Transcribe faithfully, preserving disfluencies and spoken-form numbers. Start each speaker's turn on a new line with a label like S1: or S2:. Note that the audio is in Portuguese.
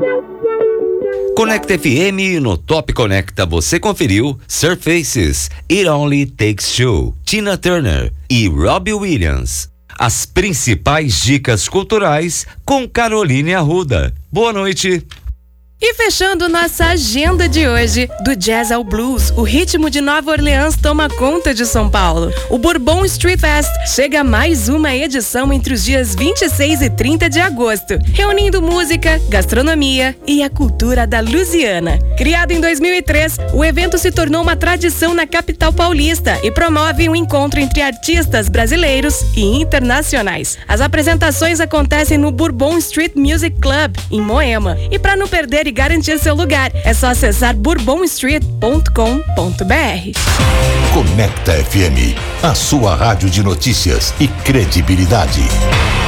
S1: Conecta F M, no Top Conecta você conferiu Surfaces, It Only Takes Two, Tina Turner e Robbie Williams. As principais dicas culturais com Caroline Arruda. Boa noite.
S2: E fechando nossa agenda de hoje, do jazz ao blues, o ritmo de Nova Orleans toma conta de São Paulo. O Bourbon Street Fest chega a mais uma edição entre os dias vinte e seis e trinta de agosto, reunindo música, gastronomia e a cultura da Louisiana. Criado em dois mil e três, o evento se tornou uma tradição na capital paulista e promove um encontro entre artistas brasileiros e internacionais. As apresentações acontecem no Bourbon Street Music Club, em Moema. E para não perder e garantir seu lugar, é só acessar bourbon street ponto com ponto b r.
S3: Conecta F M, a sua rádio de notícias e credibilidade.